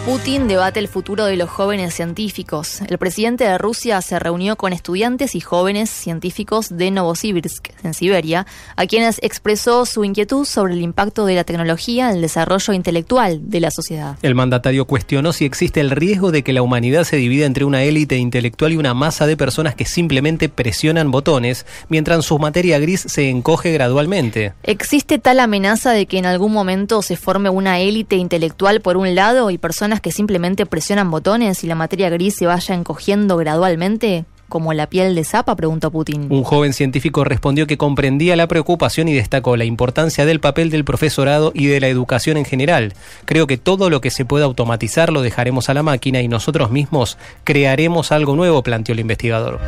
Putin debate el futuro de los jóvenes científicos. El presidente de Rusia se reunió con estudiantes y jóvenes científicos de Novosibirsk, en Siberia, a quienes expresó su inquietud sobre el impacto de la tecnología en el desarrollo intelectual de la sociedad. El mandatario cuestionó si existe el riesgo de que la humanidad se divida entre una élite intelectual y una masa de personas que simplemente presionan botones, mientras su materia gris se encoge gradualmente. ¿Existe tal amenaza de que en algún momento se forme una élite intelectual por un lado y personas que simplemente presionan botones y la materia gris se vaya encogiendo gradualmente? ¿Como la piel de Zapa?, preguntó Putin. Un joven científico respondió que comprendía la preocupación y destacó la importancia del papel del profesorado y de la educación en general. Creo que todo lo que se pueda automatizar lo dejaremos a la máquina y nosotros mismos crearemos algo nuevo, planteó el investigador.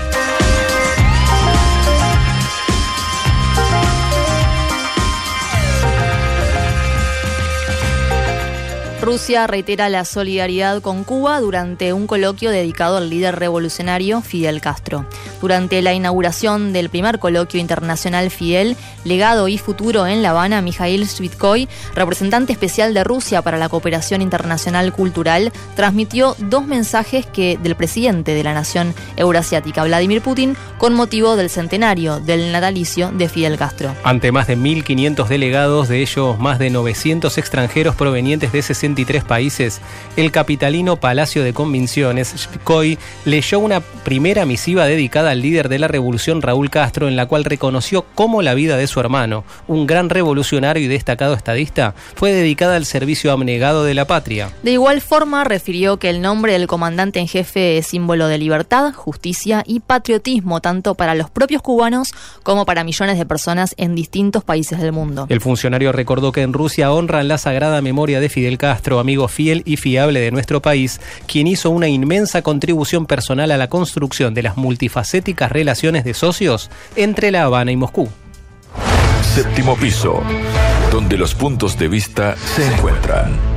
Rusia reitera la solidaridad con Cuba durante un coloquio dedicado al líder revolucionario Fidel Castro. Durante la inauguración del primer coloquio internacional Fidel, Legado y Futuro en La Habana, Mikhail Shvitkoy, representante especial de Rusia para la cooperación internacional cultural, transmitió dos mensajes del presidente de la nación eurasiática, Vladimir Putin, con motivo del centenario del natalicio de Fidel Castro. Ante más de 1.500 delegados, de ellos más de 900 extranjeros provenientes de 63 países, el capitalino Palacio de Convenciones, Shvitkoy, leyó una primera misiva dedicada al líder de la revolución Raúl Castro, en la cual reconoció cómo la vida de su hermano, un gran revolucionario y destacado estadista, fue dedicada al servicio abnegado de la patria. De igual forma, refirió que el nombre del comandante en jefe es símbolo de libertad, justicia y patriotismo, tanto para los propios cubanos como para millones de personas en distintos países del mundo. El funcionario recordó que en Rusia honran la sagrada memoria de Fidel Castro, amigo fiel y fiable de nuestro país, quien hizo una inmensa contribución personal a la construcción de las multifacéticas relaciones de socios entre La Habana y Moscú. Séptimo piso, donde los puntos de vista se encuentran.